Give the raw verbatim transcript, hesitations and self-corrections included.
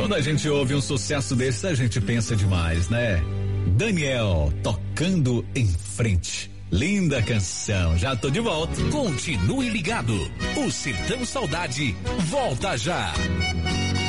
Quando a gente ouve um sucesso desse, a gente pensa demais, né? Daniel, Tocando em Frente. Linda canção, já tô de volta. Continue ligado. O Sertão Saudade volta já.